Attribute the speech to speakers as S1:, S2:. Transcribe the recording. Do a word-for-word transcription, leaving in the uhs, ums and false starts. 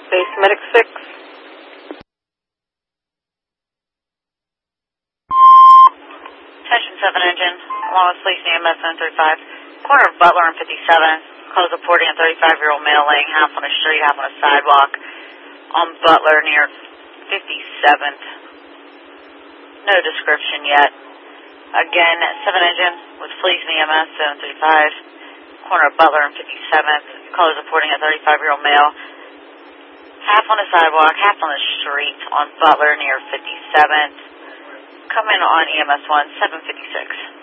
S1: Base Medic six.
S2: Attention seven engine, along with police E M S seven thirty-five, corner of Butler and fifty-seven, close reporting a thirty-five-year-old male laying half on a street, half on a sidewalk on Butler near fifty-seventh. No description yet. Again, seven engine with police E M S seven thirty-five, corner of Butler and fifty-seventh, close reporting a thirty-five-year-old male, half on a sidewalk, half on the street on Butler near fifty-seventh. Come in on E M S one seven fifty-six.